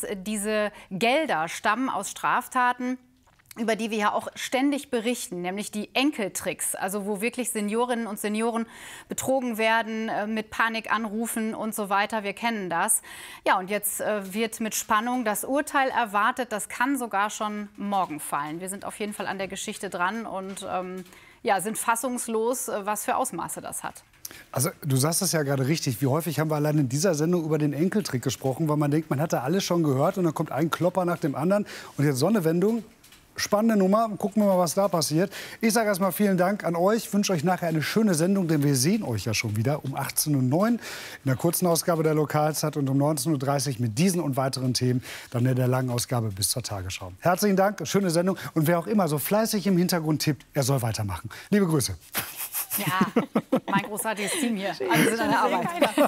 dass diese Gelder stammen aus Straftaten, über die wir ja auch ständig berichten, nämlich die Enkeltricks, also wo wirklich Seniorinnen und Senioren betrogen werden, mit Panikanrufen und so weiter. Wir kennen das. Ja, und jetzt wird mit Spannung das Urteil erwartet. Das kann sogar schon morgen fallen. Wir sind auf jeden Fall an der Geschichte dran und ja, sind fassungslos, was für Ausmaße das hat. Also du sagst es ja gerade richtig. Wie häufig haben wir allein in dieser Sendung über den Enkeltrick gesprochen, weil man denkt, man hatte alles schon gehört und dann kommt ein Klopper nach dem anderen. Und jetzt so eine Wendung. Spannende Nummer. Gucken wir mal, was da passiert. Ich sage erstmal vielen Dank an euch. Ich wünsche euch nachher eine schöne Sendung, denn wir sehen euch ja schon wieder um 18:09 Uhr in der kurzen Ausgabe der Lokalzeit und um 19:30 Uhr mit diesen und weiteren Themen dann in der langen Ausgabe bis zur Tagesschau. Herzlichen Dank, schöne Sendung. Und wer auch immer so fleißig im Hintergrund tippt, er soll weitermachen. Liebe Grüße. Ja, mein großartiges Team hier. Alle sind an der Arbeit.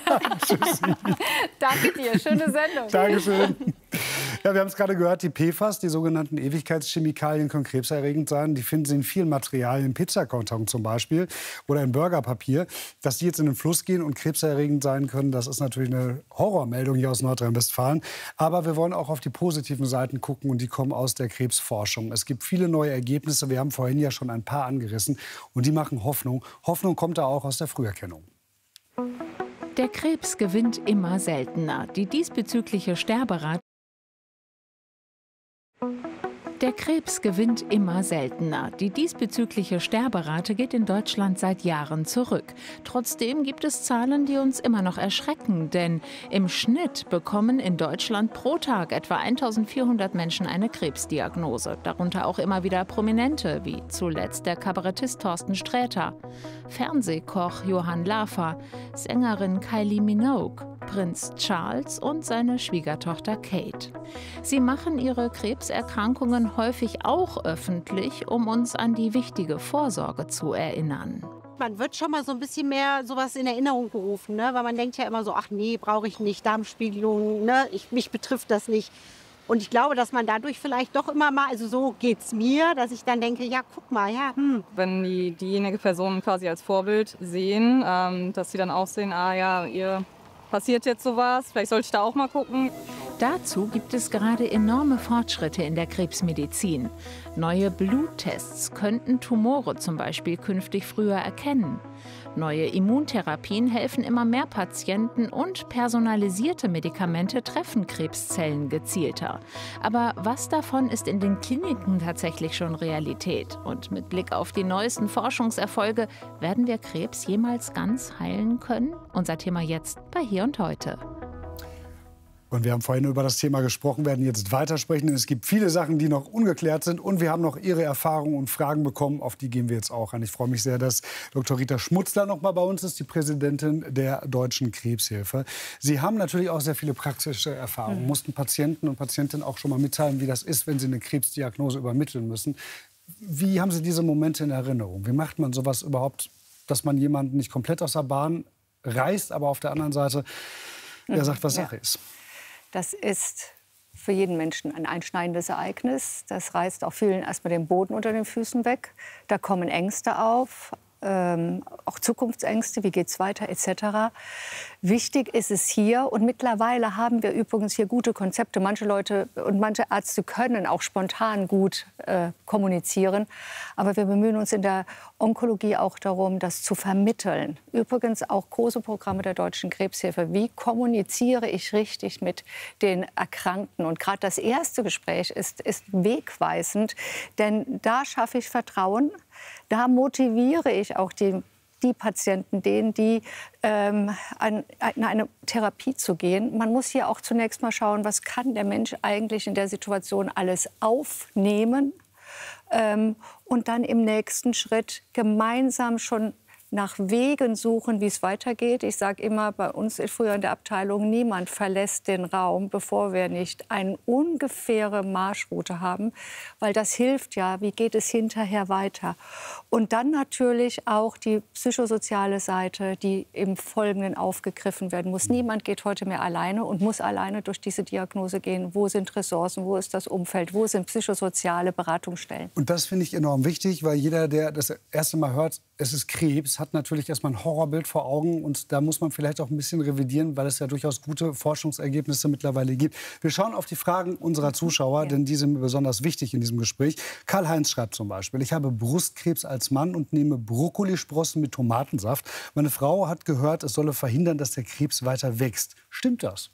Danke dir, schöne Sendung. Dankeschön. Ja, wir haben es gerade gehört, die PFAS, die sogenannten Ewigkeitschemikalien, können krebserregend sein. Die finden Sie in vielen Materialien, im Pizzakarton zum Beispiel oder im Burgerpapier. Dass die jetzt in den Fluss gehen und krebserregend sein können, das ist natürlich eine Horrormeldung hier aus Nordrhein-Westfalen. Aber wir wollen auch auf die positiven Seiten gucken und die kommen aus der Krebsforschung. Es gibt viele neue Ergebnisse, wir haben vorhin ja schon ein paar angerissen und die machen Hoffnung. Hoffnung kommt da auch aus der Früherkennung. Der Krebs gewinnt immer seltener. Die diesbezügliche Sterberate geht in Deutschland seit Jahren zurück. Trotzdem gibt es Zahlen, die uns immer noch erschrecken. Denn im Schnitt bekommen in Deutschland pro Tag etwa 1400 Menschen eine Krebsdiagnose. Darunter auch immer wieder Prominente, wie zuletzt der Kabarettist Thorsten Sträter, Fernsehkoch Johann Lafer, Sängerin Kylie Minogue, Prinz Charles und seine Schwiegertochter Kate. Sie machen ihre Krebserkrankungen häufig auch öffentlich, um uns an die wichtige Vorsorge zu erinnern. Man wird schon mal so ein bisschen mehr sowas in Erinnerung gerufen, ne? Weil man denkt ja immer so, ach nee, brauche ich nicht, Darmspiegelung, ne? Mich betrifft das nicht. Und ich glaube, dass man dadurch vielleicht doch immer mal, also so geht's mir, dass ich dann denke, ja, guck mal, ja. Wenn diejenige Person quasi als Vorbild sehen, dass sie dann auch sehen, ah ja, ihr passiert jetzt sowas, vielleicht sollte ich da auch mal gucken. Dazu gibt es gerade enorme Fortschritte in der Krebsmedizin. Neue Bluttests könnten Tumore zum Beispiel künftig früher erkennen. Neue Immuntherapien helfen immer mehr Patienten und personalisierte Medikamente treffen Krebszellen gezielter. Aber was davon ist in den Kliniken tatsächlich schon Realität? Und mit Blick auf die neuesten Forschungserfolge, werden wir Krebs jemals ganz heilen können? Unser Thema jetzt bei Hier und Heute. Und wir haben vorhin über das Thema gesprochen, werden jetzt weitersprechen. Es gibt viele Sachen, die noch ungeklärt sind. Und wir haben noch Ihre Erfahrungen und Fragen bekommen. Auf die gehen wir jetzt auch an. Ich freue mich sehr, dass Dr. Rita Schmutzler noch mal bei uns ist, die Präsidentin der Deutschen Krebshilfe. Sie haben natürlich auch sehr viele praktische Erfahrungen. Mussten Patienten und Patientinnen auch schon mal mitteilen, wie das ist, wenn sie eine Krebsdiagnose übermitteln müssen. Wie haben Sie diese Momente in Erinnerung? Wie macht man sowas überhaupt, dass man jemanden nicht komplett aus der Bahn reißt, aber auf der anderen Seite der sagt, was Sache ist? Das ist für jeden Menschen ein einschneidendes Ereignis. Das reißt auch vielen erstmal den Boden unter den Füßen weg. Da kommen Ängste auf, auch Zukunftsängste, wie geht's weiter etc. Wichtig ist es hier, und mittlerweile haben wir übrigens hier gute Konzepte. Manche Leute und manche Ärzte können auch spontan gut kommunizieren. Aber wir bemühen uns in der Onkologie auch darum, das zu vermitteln. Übrigens auch große Programme der Deutschen Krebshilfe. Wie kommuniziere ich richtig mit den Erkrankten? Und gerade das erste Gespräch ist wegweisend, denn da schaffe ich Vertrauen. Da motiviere ich auch die Patienten, die in eine Therapie zu gehen. Man muss hier auch zunächst mal schauen, was kann der Mensch eigentlich in der Situation alles aufnehmen und dann im nächsten Schritt gemeinsam schon nach Wegen suchen, wie es weitergeht. Ich sage immer, bei uns früher in der Abteilung, niemand verlässt den Raum, bevor wir nicht eine ungefähre Marschroute haben, weil das hilft ja, wie geht es hinterher weiter. Und dann natürlich auch die psychosoziale Seite, die im Folgenden aufgegriffen werden muss. Niemand geht heute mehr alleine und muss alleine durch diese Diagnose gehen. Wo sind Ressourcen, wo ist das Umfeld, wo sind psychosoziale Beratungsstellen? Und das finde ich enorm wichtig, weil jeder, der das erste Mal hört, es ist Krebs, hat hat natürlich erstmal ein Horrorbild vor Augen. Und da muss man vielleicht auch ein bisschen revidieren, weil es ja durchaus gute Forschungsergebnisse mittlerweile gibt. Wir schauen auf die Fragen unserer Zuschauer, denn die sind mir besonders wichtig in diesem Gespräch. Karl-Heinz schreibt zum Beispiel: Ich habe Brustkrebs als Mann und nehme Brokkolisprossen mit Tomatensaft. Meine Frau hat gehört, es solle verhindern, dass der Krebs weiter wächst. Stimmt das?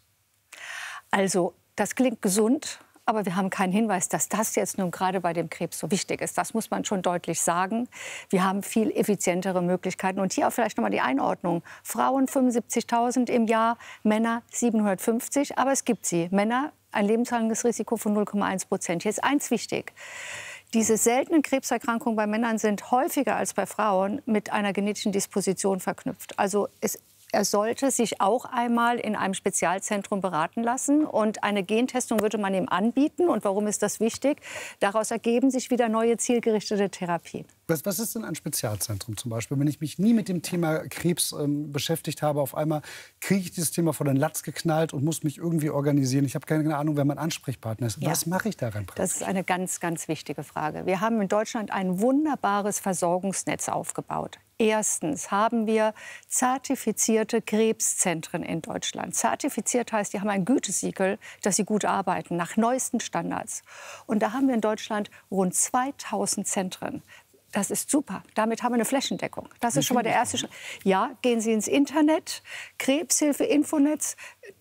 Also, das klingt gesund. Aber wir haben keinen Hinweis, dass das jetzt nun gerade bei dem Krebs so wichtig ist. Das muss man schon deutlich sagen. Wir haben viel effizientere Möglichkeiten. Und hier auch vielleicht noch mal die Einordnung. Frauen 75.000 im Jahr, Männer 750. Aber es gibt sie. Männer ein lebenslanges Risiko von 0,1%. Jetzt eins wichtig. Diese seltenen Krebserkrankungen bei Männern sind häufiger als bei Frauen mit einer genetischen Disposition verknüpft. Also er sollte sich auch einmal in einem Spezialzentrum beraten lassen. Und eine Gentestung würde man ihm anbieten. Und warum ist das wichtig? Daraus ergeben sich wieder neue zielgerichtete Therapien. Was ist denn ein Spezialzentrum zum Beispiel? Wenn ich mich nie mit dem Thema Krebs beschäftigt habe, auf einmal kriege ich dieses Thema vor den Latz geknallt und muss mich irgendwie organisieren. Ich habe keine Ahnung, wer mein Ansprechpartner ist. Was mache ich da rein praktisch? Das ist eine ganz, ganz wichtige Frage. Wir haben in Deutschland ein wunderbares Versorgungsnetz aufgebaut. Erstens haben wir zertifizierte Krebszentren in Deutschland. Zertifiziert heißt, die haben ein Gütesiegel, dass sie gut arbeiten, nach neuesten Standards. Und da haben wir in Deutschland rund 2000 Zentren. Das ist super. Damit haben wir eine Flächendeckung. Das ist schon mal der erste Schritt. Ja, gehen Sie ins Internet, Krebshilfe, Infonetz,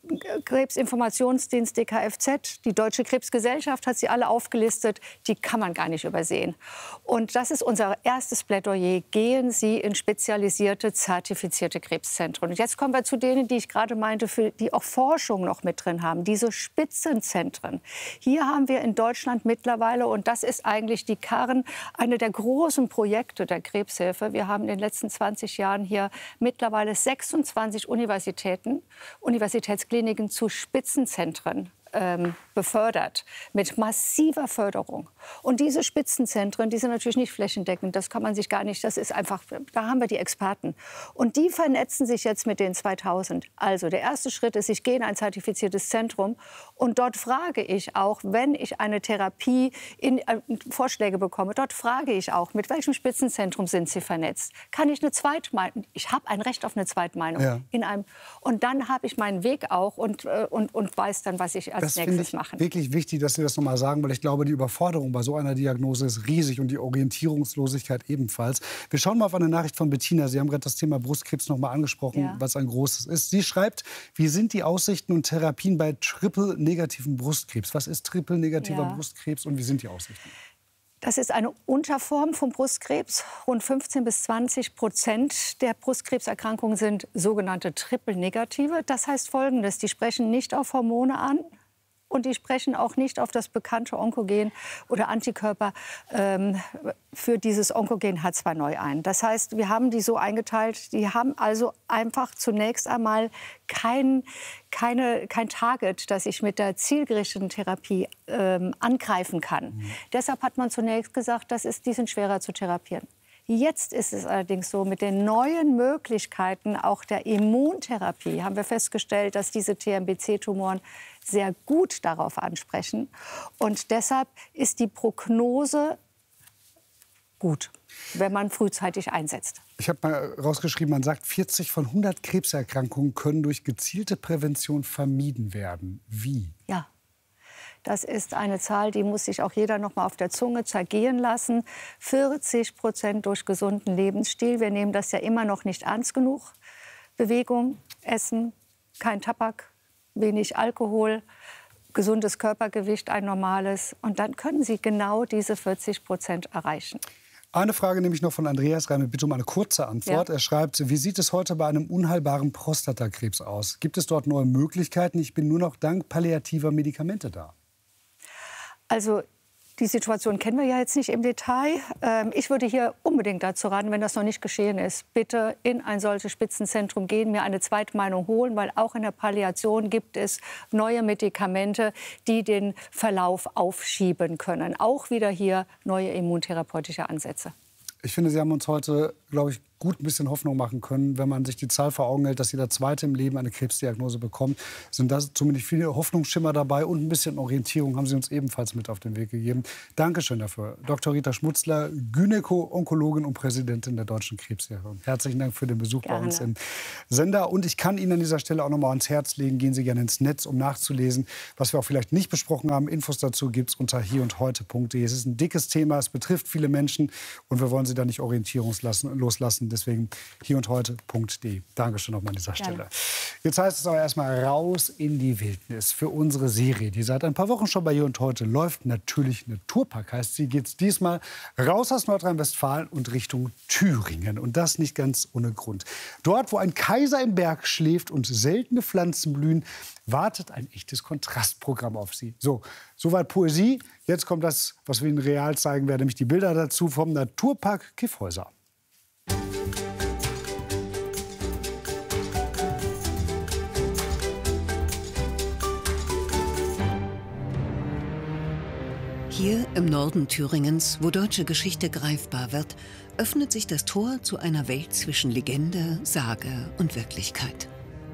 Krebsinformationsdienst DKFZ, die Deutsche Krebsgesellschaft hat sie alle aufgelistet. Die kann man gar nicht übersehen. Und das ist unser erstes Plädoyer. Gehen Sie in spezialisierte, zertifizierte Krebszentren. Und jetzt kommen wir zu denen, die ich gerade meinte, die auch Forschung noch mit drin haben. Diese Spitzenzentren. Hier haben wir in Deutschland mittlerweile, und das ist eigentlich die Kern, eine der großen Projekte der Krebshilfe. Wir haben in den letzten 20 Jahren hier mittlerweile 26 Universitätskliniken zu Spitzenzentren befördert, mit massiver Förderung. Und diese Spitzenzentren, die sind natürlich nicht flächendeckend, das kann man sich gar nicht, das ist einfach, da haben wir die Experten. Und die vernetzen sich jetzt mit den 2000. Also der erste Schritt ist, ich gehe in ein zertifiziertes Zentrum und dort frage ich auch, wenn ich eine Therapie Vorschläge bekomme, dort frage ich auch, mit welchem Spitzenzentrum sind Sie vernetzt? Kann ich eine Zweitmeinung, ich habe ein Recht auf eine Zweitmeinung und dann habe ich meinen Weg auch und weiß dann, was ich als nächstes machen. Das finde ich wirklich wichtig, dass Sie das noch mal sagen, weil ich glaube, die Überforderung bei so einer Diagnose ist riesig und die Orientierungslosigkeit ebenfalls. Wir schauen mal auf eine Nachricht von Bettina. Sie haben gerade das Thema Brustkrebs noch mal angesprochen, was ein großes ist. Sie schreibt: Wie sind die Aussichten und Therapien bei triple-negativen Brustkrebs? Was ist triple-negativer Brustkrebs und wie sind die Aussichten? Das ist eine Unterform von Brustkrebs. Rund 15-20% der Brustkrebserkrankungen sind sogenannte triple-negative. Das heißt Folgendes: Die sprechen nicht auf Hormone an. Und die sprechen auch nicht auf das bekannte Onkogen oder Antikörper für dieses Onkogen H2 neu ein. Das heißt, wir haben die so eingeteilt, die haben also einfach zunächst einmal kein Target, das ich mit der zielgerichteten Therapie angreifen kann. Deshalb hat man zunächst gesagt, die sind schwerer zu therapieren. Jetzt ist es allerdings so, mit den neuen Möglichkeiten auch der Immuntherapie haben wir festgestellt, dass diese TNBC-Tumoren sehr gut darauf ansprechen. Und deshalb ist die Prognose gut, wenn man frühzeitig einsetzt. Ich habe mal rausgeschrieben, man sagt, 40 von 100 Krebserkrankungen können durch gezielte Prävention vermieden werden. Wie? Ja. Das ist eine Zahl, die muss sich auch jeder noch mal auf der Zunge zergehen lassen. 40% durch gesunden Lebensstil. Wir nehmen das ja immer noch nicht ernst genug. Bewegung, Essen, kein Tabak, wenig Alkohol, gesundes Körpergewicht, ein normales. Und dann können Sie genau diese 40% erreichen. Eine Frage nehme ich noch von Andreas rein, bitte um eine kurze Antwort. Ja. Er schreibt: Wie sieht es heute bei einem unheilbaren Prostatakrebs aus? Gibt es dort neue Möglichkeiten? Ich bin nur noch dank palliativer Medikamente da. Also die Situation kennen wir ja jetzt nicht im Detail. Ich würde hier unbedingt dazu raten, wenn das noch nicht geschehen ist, bitte in ein solches Spitzenzentrum gehen, mir eine Zweitmeinung holen, weil auch in der Palliation gibt es neue Medikamente, die den Verlauf aufschieben können. Auch wieder hier neue immuntherapeutische Ansätze. Ich finde, Sie haben uns heute, glaube ich, gut ein bisschen Hoffnung machen können, wenn man sich die Zahl vor Augen hält, dass jeder Zweite im Leben eine Krebsdiagnose bekommt. Sind da zumindest viele Hoffnungsschimmer dabei und ein bisschen Orientierung haben Sie uns ebenfalls mit auf den Weg gegeben. Dankeschön dafür. Dr. Rita Schmutzler, Gynäko-Onkologin und Präsidentin der Deutschen Krebshilfe. Herzlichen Dank für den Besuch bei uns im Sender. Und ich kann Ihnen an dieser Stelle auch noch mal ans Herz legen, gehen Sie gerne ins Netz, um nachzulesen, was wir auch vielleicht nicht besprochen haben. Infos dazu gibt es unter hierundheute.de. Es ist ein dickes Thema, es betrifft viele Menschen und wir wollen Sie da nicht orientierungslos loslassen. Deswegen hierundheute.de. Dankeschön nochmal an dieser Stelle. Jetzt heißt es aber erstmal raus in die Wildnis. Für unsere Serie, die seit ein paar Wochen schon bei Hier und Heute läuft, natürlich Naturpark heißt sie, geht es diesmal raus aus Nordrhein-Westfalen und Richtung Thüringen. Und das nicht ganz ohne Grund. Dort, wo ein Kaiser im Berg schläft und seltene Pflanzen blühen, wartet ein echtes Kontrastprogramm auf Sie. So, soweit Poesie. Jetzt kommt das, was wir Ihnen real zeigen werden, nämlich die Bilder dazu vom Naturpark Kyffhäuser. Hier im Norden Thüringens, wo deutsche Geschichte greifbar wird, öffnet sich das Tor zu einer Welt zwischen Legende, Sage und Wirklichkeit.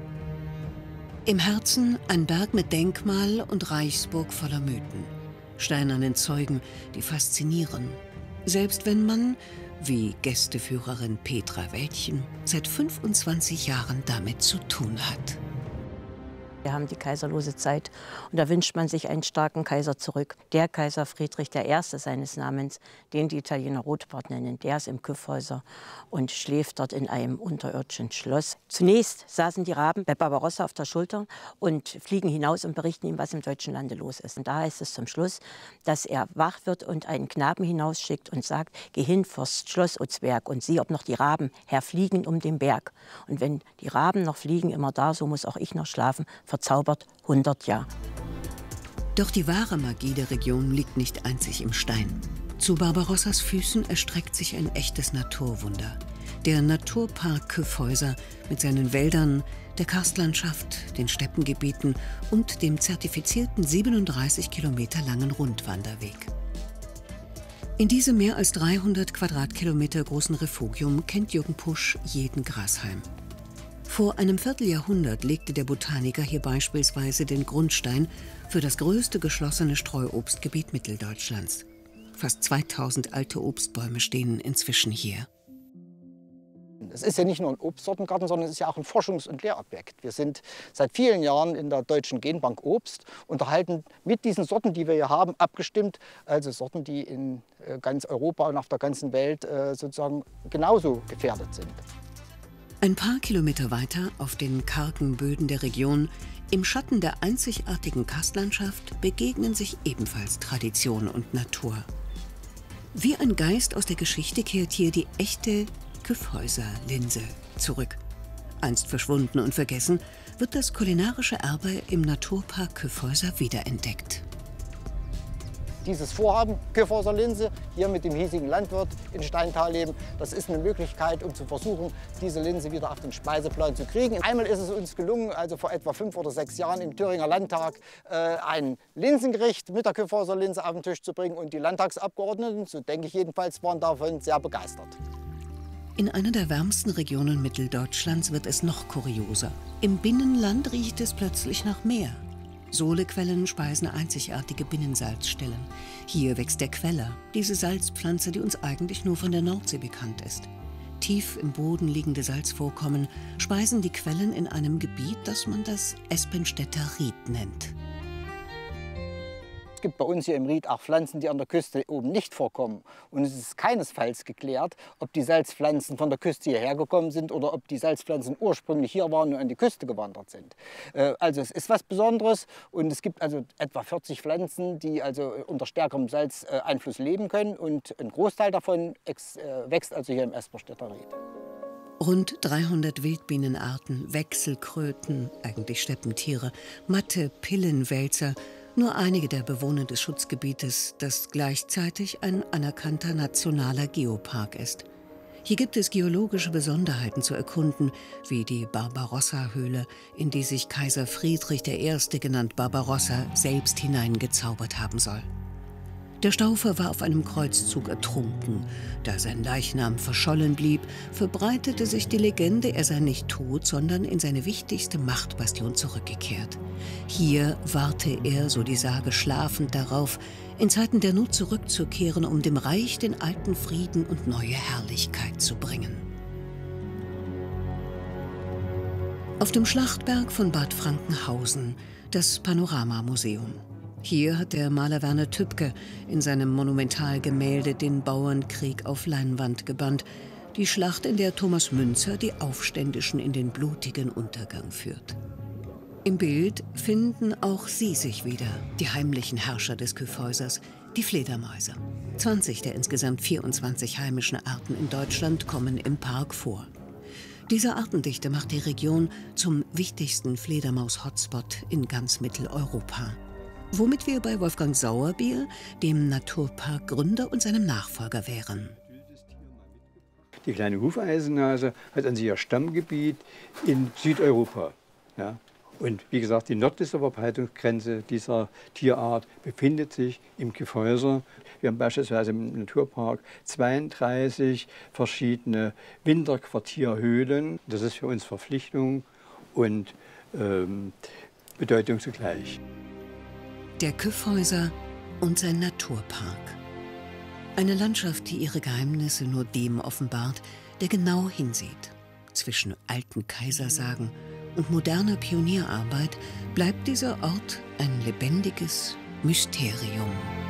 Im Herzen ein Berg mit Denkmal und Reichsburg voller Mythen. Steinernen Zeugen, die faszinieren. Selbst wenn man, wie Gästeführerin Petra Wäldchen, seit 25 Jahren damit zu tun hat. Wir haben die kaiserlose Zeit und da wünscht man sich einen starken Kaiser zurück. Der Kaiser Friedrich I. seines Namens, den die Italiener Rotbart nennen, der ist im Kyffhäuser und schläft dort in einem unterirdischen Schloss. Zunächst saßen die Raben bei Barbarossa auf der Schulter und fliegen hinaus und berichten ihm, was im deutschen Lande los ist. Und da heißt es zum Schluss, dass er wach wird und einen Knaben hinausschickt und sagt, geh hin vors Schloss, o Zwerg, und sieh, ob noch die Raben herfliegen um den Berg. Und wenn die Raben noch fliegen, immer da, so muss auch ich noch schlafen, verzaubert 100 Jahre. Doch die wahre Magie der Region liegt nicht einzig im Stein. Zu Barbarossas Füßen erstreckt sich ein echtes Naturwunder. Der Naturpark Kyffhäuser mit seinen Wäldern, der Karstlandschaft, den Steppengebieten und dem zertifizierten 37 Kilometer langen Rundwanderweg. In diesem mehr als 300 Quadratkilometer großen Refugium kennt Jürgen Pusch jeden Grashalm. Vor einem Vierteljahrhundert legte der Botaniker hier beispielsweise den Grundstein für das größte geschlossene Streuobstgebiet Mitteldeutschlands. Fast 2000 alte Obstbäume stehen inzwischen hier. Es ist ja nicht nur ein Obstsortengarten, sondern es ist ja auch ein Forschungs- und Lehrobjekt. Wir sind seit vielen Jahren in der Deutschen Genbank Obst und erhalten mit diesen Sorten, die wir hier haben, abgestimmt, also Sorten, die in ganz Europa und auf der ganzen Welt sozusagen genauso gefährdet sind. Ein paar Kilometer weiter, auf den kargen Böden der Region, im Schatten der einzigartigen Karstlandschaft, begegnen sich ebenfalls Tradition und Natur. Wie ein Geist aus der Geschichte kehrt hier die echte Kyffhäuser-Linse zurück. Einst verschwunden und vergessen, wird das kulinarische Erbe im Naturpark Kyffhäuser wiederentdeckt. Dieses Vorhaben, Kyffhäuser Linse, hier mit dem hiesigen Landwirt in Steintal-Leben, das ist eine Möglichkeit, um zu versuchen, diese Linse wieder auf den Speiseplan zu kriegen. Einmal ist es uns gelungen, also vor etwa 5 oder 6 Jahren im Thüringer Landtag, ein Linsengericht mit der Kyffhäuser Linse auf den Tisch zu bringen. Und die Landtagsabgeordneten, so denke ich jedenfalls, waren davon sehr begeistert. In einer der wärmsten Regionen Mitteldeutschlands wird es noch kurioser. Im Binnenland riecht es plötzlich nach Meer. Sohlequellen speisen einzigartige Binnensalzstellen. Hier wächst der Queller, diese Salzpflanze, die uns eigentlich nur von der Nordsee bekannt ist. Tief im Boden liegende Salzvorkommen speisen die Quellen in einem Gebiet, das man das Espenstädter Ried nennt. Es gibt bei uns hier im Ried auch Pflanzen, die an der Küste oben nicht vorkommen. Und es ist keinesfalls geklärt, ob die Salzpflanzen von der Küste hierher gekommen sind oder ob die Salzpflanzen ursprünglich hier waren und an die Küste gewandert sind. Also es ist was Besonderes und es gibt also etwa 40 Pflanzen, die also unter stärkerem Salzeinfluss leben können. Und ein Großteil davon wächst also hier im Espenstädter Ried. Rund 300 Wildbienenarten, Wechselkröten, eigentlich Steppentiere, Matte, Pillenwälzer, nur einige der Bewohner des Schutzgebietes, das gleichzeitig ein anerkannter nationaler Geopark ist. Hier gibt es geologische Besonderheiten zu erkunden, wie die Barbarossa-Höhle, in die sich Kaiser Friedrich I., genannt Barbarossa, selbst hineingezaubert haben soll. Der Staufer war auf einem Kreuzzug ertrunken. Da sein Leichnam verschollen blieb, verbreitete sich die Legende, er sei nicht tot, sondern in seine wichtigste Machtbastion zurückgekehrt. Hier warte er, so die Sage, schlafend darauf, in Zeiten der Not zurückzukehren, um dem Reich den alten Frieden und neue Herrlichkeit zu bringen. Auf dem Schlachtberg von Bad Frankenhausen das Panoramamuseum. Hier hat der Maler Werner Tübke in seinem Monumentalgemälde den Bauernkrieg auf Leinwand gebannt. Die Schlacht, in der Thomas Münzer die Aufständischen in den blutigen Untergang führt. Im Bild finden auch sie sich wieder, die heimlichen Herrscher des Kyffhäusers, die Fledermäuse. 20 der insgesamt 24 heimischen Arten in Deutschland kommen im Park vor. Diese Artendichte macht die Region zum wichtigsten Fledermaus-Hotspot in ganz Mitteleuropa. Womit wir bei Wolfgang Sauerbier, dem Naturparkgründer und seinem Nachfolger, wären. Die kleine Hufeisennase hat an sich ihr Stammgebiet in Südeuropa. Ja? Und wie gesagt, die nördlichste Verbreitungsgrenze dieser Tierart befindet sich im Kyffhäuser. Wir haben beispielsweise im Naturpark 32 verschiedene Winterquartierhöhlen. Das ist für uns Verpflichtung und Bedeutung zugleich. Der Kyffhäuser und sein Naturpark. Eine Landschaft, die ihre Geheimnisse nur dem offenbart, der genau hinsieht. Zwischen alten Kaisersagen und moderner Pionierarbeit bleibt dieser Ort ein lebendiges Mysterium.